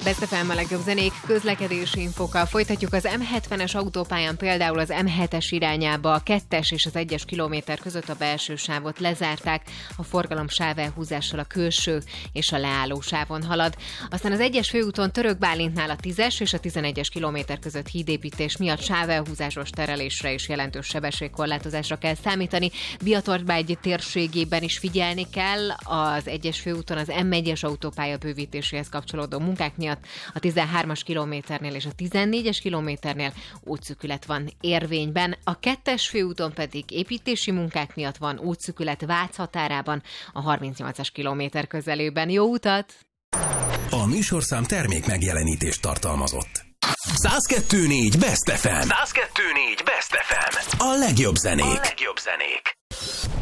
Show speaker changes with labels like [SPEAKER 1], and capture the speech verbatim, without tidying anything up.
[SPEAKER 1] Best ef em a legjobb zenék, közlekedési infokkal. Folytatjuk az em hetvenes autópályán, például az em hetes irányába a kettes és az egyes kilométer között a belső sávot lezárták, a forgalom sávelhúzással a külső és a leálló sávon halad. Aztán az egyes főúton Török Bálintnál a tízes és a tizenegyes kilométer között hídépítés miatt sávelhúzásos terelésre és jelentős sebességkorlátozásra kell számítani. Biatorbágy térségében is figyelni kell az egyes főúton az em egyes autópálya bővítéséhez kapcsolódó munkák miatt. A tizenhármas kilométernél és a tizennégyes kilométernél útszűkület van érvényben. A kettes főúton pedig építési munkák miatt van útszűkület Vác határában, a harmincnyolcas kilométer közelében. Jó utat!
[SPEAKER 2] A műsorszám termék megjelenítést tartalmazott. száz kettő négy Best ef em. száz kettő négy Best ef em. A legjobb zenék. A legjobb zenék.